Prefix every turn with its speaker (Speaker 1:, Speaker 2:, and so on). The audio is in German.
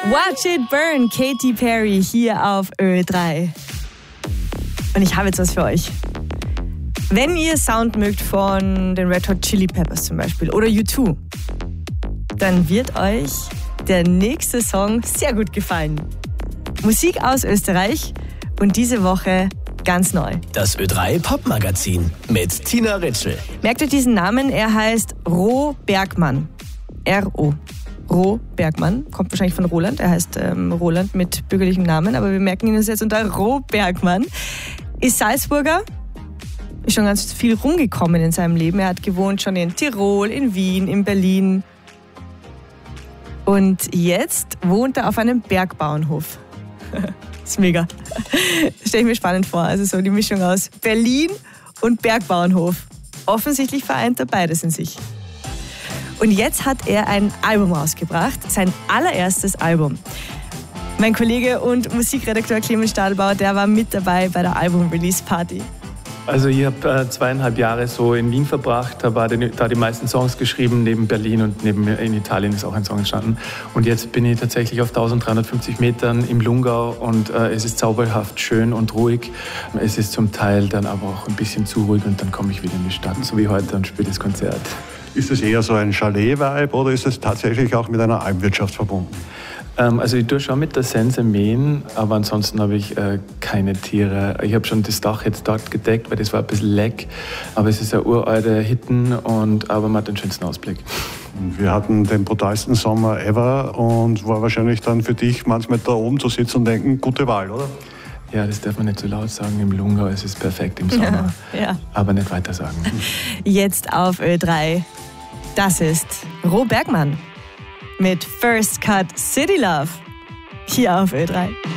Speaker 1: Watch It Burn, Katy Perry hier auf Ö3. Und ich habe jetzt was für euch. Wenn ihr Sound mögt von den Red Hot Chili Peppers zum Beispiel oder U2, dann wird euch der nächste Song sehr gut gefallen. Musik aus Österreich und diese Woche ganz neu.
Speaker 2: Das Ö3 Popmagazin mit Tina Ritschl.
Speaker 1: Merkt euch diesen Namen, er heißt Ro Bergmann. R-O. Ro Bergmann, kommt wahrscheinlich von Roland. Er heißt Roland mit bürgerlichem Namen, aber wir merken ihn uns jetzt unter Ro Bergmann. Ist Salzburger, ist schon ganz viel rumgekommen in seinem Leben. Er hat gewohnt schon in Tirol, in Wien, in Berlin. Und jetzt wohnt er auf einem Bergbauernhof. Das ist mega. Das stelle ich mir spannend vor. Also so die Mischung aus Berlin und Bergbauernhof. Offensichtlich vereint er beides in sich. Und jetzt hat er ein Album rausgebracht, sein allererstes Album. Mein Kollege und Musikredakteur Clemens Stadelbauer, der war mit dabei bei der Album-Release-Party.
Speaker 3: Also ich habe 2,5 Jahre so in Wien verbracht, habe da die meisten Songs geschrieben, neben Berlin und neben in Italien ist auch ein Song entstanden. Und jetzt bin ich tatsächlich auf 1350 Metern im Lungau und es ist zauberhaft schön und ruhig. Es ist zum Teil dann aber auch ein bisschen zu ruhig und dann komme ich wieder in die Stadt, so wie heute, und spiele das Konzert.
Speaker 4: Ist es eher so ein Chalet-Vibe oder ist es tatsächlich auch mit einer Almwirtschaft verbunden?
Speaker 3: Also ich tue schon mit der Sense mähen, aber ansonsten habe ich keine Tiere. Ich habe schon das Dach jetzt dort gedeckt, weil das war ein bisschen leck. Aber es ist eine uralte Hitten, aber man hat den schönsten Ausblick.
Speaker 4: Wir hatten den brutalsten Sommer ever und war wahrscheinlich dann für dich manchmal da oben zu sitzen und denken, gute Wahl, oder?
Speaker 3: Ja, das darf man nicht zu laut sagen im Lungau. Es ist perfekt im Sommer.
Speaker 1: Ja.
Speaker 3: Aber nicht weiter sagen.
Speaker 1: Jetzt auf Ö3. Das ist Ro Bergmann mit First Cut City Love hier auf Ö3.